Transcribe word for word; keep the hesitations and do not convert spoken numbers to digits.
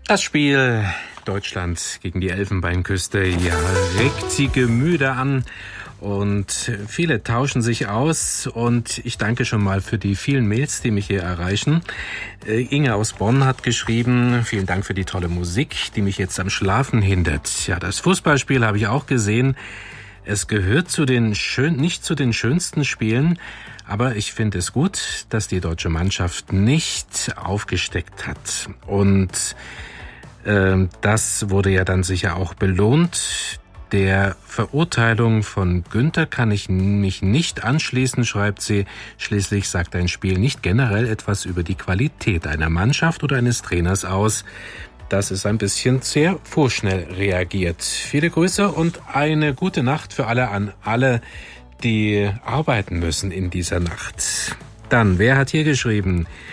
Das Spiel Deutschland gegen die Elfenbeinküste, ja, regt die Gemüter an und viele tauschen sich aus und ich danke schon mal für die vielen Mails, die mich hier erreichen. Äh, Inge aus Bonn hat geschrieben, vielen Dank für die tolle Musik, die mich jetzt am Schlafen hindert. Ja, das Fußballspiel habe ich auch gesehen. Es gehört zu den schön, nicht zu den schönsten Spielen, aber ich finde es gut, dass die deutsche Mannschaft nicht aufgesteckt hat. Und äh, das wurde ja dann sicher auch belohnt. Der Verurteilung von Günther kann ich mich nicht anschließen, schreibt sie. Schließlich sagt ein Spiel nicht generell etwas über die Qualität einer Mannschaft oder eines Trainers aus. Das ist ein bisschen sehr vorschnell reagiert. Viele Grüße und eine gute Nacht für alle an alle, die arbeiten müssen in dieser Nacht. Dann, wer hat hier geschrieben?